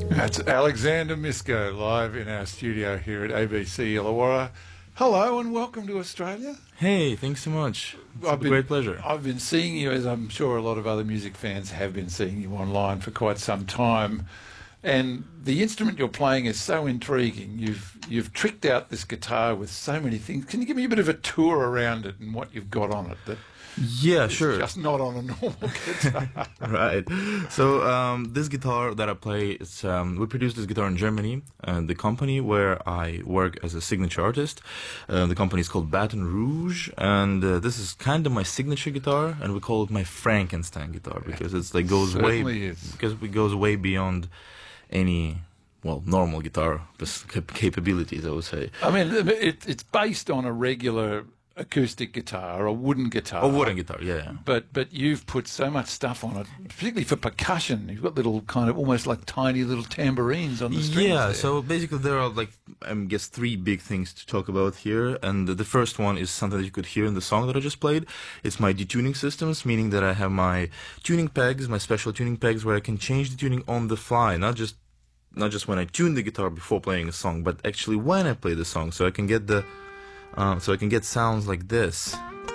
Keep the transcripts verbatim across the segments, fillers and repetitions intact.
That's Alexander Misko live in our studio here at A B C Illawarra. Hello and welcome to Australia. Hey, thanks so much. It's I've a been, great pleasure. I've been seeing you, as I'm sure a lot of other music fans have been seeing you online for quite some time. And the instrument you're playing is so intriguing. You've you've tricked out this guitar with so many things. Can you give me a bit of a tour around it and what you've got on it? That Yeah, is sure. just not on a normal guitar. Right. So um, this guitar that I play, it's um, we produce this guitar in Germany. Uh, the company where I work as a signature artist, uh, the company is called Baton Rouge, and uh, this is kind of my signature guitar, and we call it my Frankenstein guitar because it's like goes way Certainly is. because it goes way beyond any well normal guitar cap- capabilities, I would say. I mean, it, it's based on a regular acoustic guitar, a wooden guitar. A wooden guitar, yeah. But but you've put so much stuff on it, particularly for percussion. You've got little kind of almost like tiny little tambourines on the strings. Yeah, there. so basically there are like, I guess, three big things to talk about here. And the first one is something that you could hear in the song that I just played. It's my detuning systems, meaning that I have my tuning pegs, my special tuning pegs, where I can change the tuning on the fly, not just not just when I tune the guitar before playing a song, but actually when I play the song, so I can get the uh, so I can get sounds like this.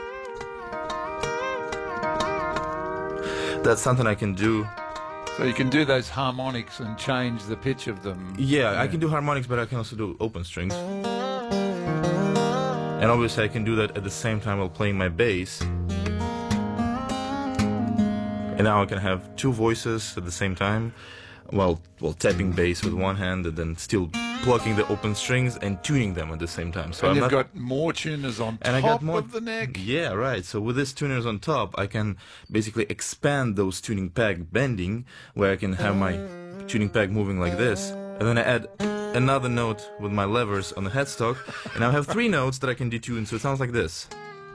That's something I can do. So you can do those harmonics and change the pitch of them. Yeah, I can do harmonics, but I can also do open strings. And obviously I can do that at the same time while playing my bass. And now I can have two voices at the same time while, while tapping bass with one hand and then still plucking the open strings and tuning them at the same time. So and I'm you've not, got more tuners on and top I got more, of the neck. Yeah, right. So with these tuners on top, I can basically expand those tuning peg bending, where I can have my tuning peg moving like this, and then I add another note with my levers on the headstock, and I have three notes that I can detune, so it sounds like this.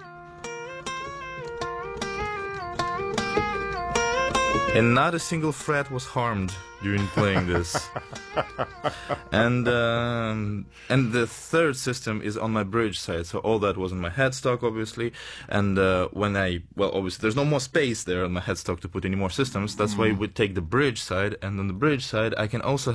And not a single fret was harmed during playing this. and um, and the third system is on my bridge side, so all that was on my headstock, obviously. And uh, when I, well, obviously there's no more space there on my headstock to put any more systems. That's why we take the bridge side, and on the bridge side I can also